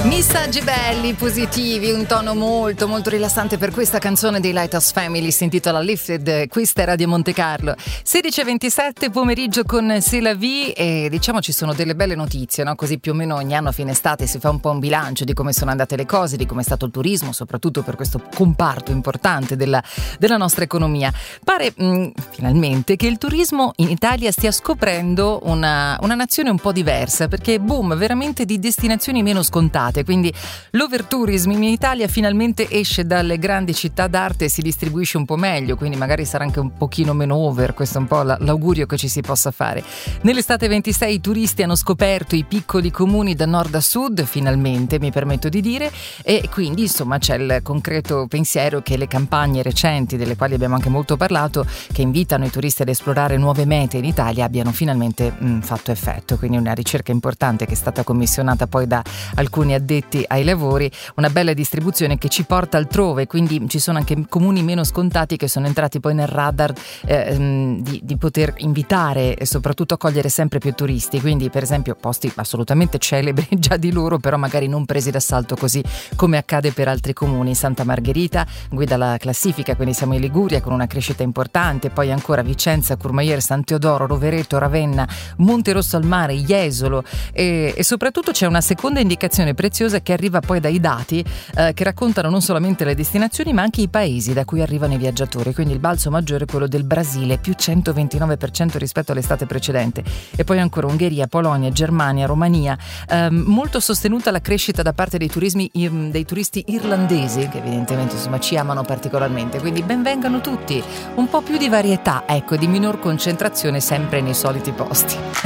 Messaggi belli, positivi, un tono molto molto rilassante per questa canzone dei Lighthouse Family, si intitola Lifted. Questa è Radio Monte Carlo, 16:27 pomeriggio con C'est la vie, e diciamo ci sono delle belle notizie, no? Così più o meno ogni anno a fine estate si fa un po' un bilancio di come sono andate le cose, di come è stato il turismo, soprattutto per questo comparto importante della nostra economia. Pare finalmente che il turismo in Italia stia scoprendo una nazione un po' diversa, perché boom veramente di destinazioni meno scontate. Quindi l'overtourism in Italia finalmente esce dalle grandi città d'arte e si distribuisce un po' meglio, quindi magari sarà anche un pochino meno over, questo è un po' l'augurio che ci si possa fare. Nell'estate 26 i turisti hanno scoperto i piccoli comuni da nord a sud, finalmente mi permetto di dire, e quindi insomma c'è il concreto pensiero che le campagne recenti, delle quali abbiamo anche molto parlato, che invitano i turisti ad esplorare nuove mete in Italia, abbiano finalmente fatto effetto. Quindi una ricerca importante che è stata commissionata poi da alcuni addetti ai lavori, una bella distribuzione che ci porta altrove, quindi ci sono anche comuni meno scontati che sono entrati poi nel radar di poter invitare e soprattutto accogliere sempre più turisti. Quindi per esempio posti assolutamente celebri già di loro, però magari non presi d'assalto così come accade per altri comuni. Santa Margherita guida la classifica, quindi siamo in Liguria con una crescita importante, poi ancora Vicenza, Courmayeur, San Teodoro, Rovereto, Ravenna, Monterosso al Mare, Jesolo, e soprattutto c'è una seconda indicazione preziosa che arriva poi dai dati che raccontano non solamente le destinazioni ma anche i paesi da cui arrivano i viaggiatori. Quindi il balzo maggiore è quello del Brasile, più 129% rispetto all'estate precedente, e poi ancora Ungheria, Polonia, Germania, Romania. Molto sostenuta la crescita da parte dei turisti irlandesi, che evidentemente insomma ci amano particolarmente, quindi benvengano tutti. Un po' più di varietà, ecco, di minor concentrazione sempre nei soliti posti.